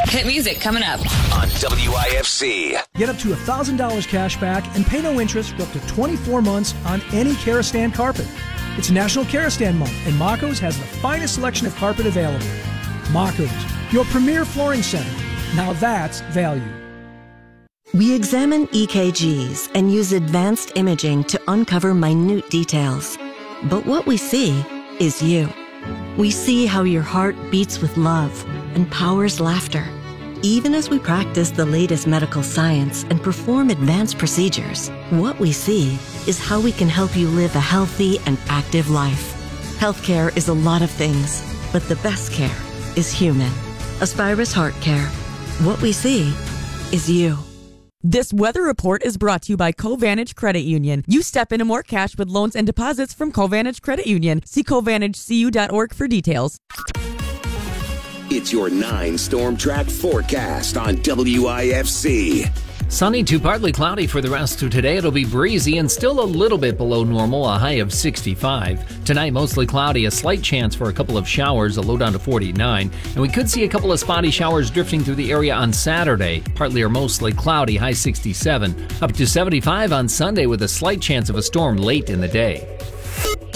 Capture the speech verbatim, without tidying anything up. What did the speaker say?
Hit music coming up on W I F C. Get up to one thousand dollars cash back and pay no interest for up to twenty-four months on any Karastan carpet. It's National Karastan Month, and Mako's has the finest selection of carpet available. Mako's, your premier flooring center. Now that's value. We examine E K Gs and use advanced imaging to uncover minute details. But what we see is you. We see how your heart beats with love and powers laughter. Even as we practice the latest medical science and perform advanced procedures, what we see is how we can help you live a healthy and active life. Healthcare is a lot of things, but the best care is human. Aspirus Heart Care. What we see is you. This weather report is brought to you by Covantage Credit Union. You step into more cash with loans and deposits from Covantage Credit Union. See covantage c u dot org for details. It's your nine storm track forecast on W I F C. Sunny to partly cloudy for the rest of today. It'll be breezy and still a little bit below normal, a high of sixty-five. Tonight, mostly cloudy, a slight chance for a couple of showers, a low down to forty-nine. And we could see a couple of spotty showers drifting through the area on Saturday. Partly or mostly cloudy, high sixty-seven. Up to seventy-five on Sunday with a slight chance of a storm late in the day.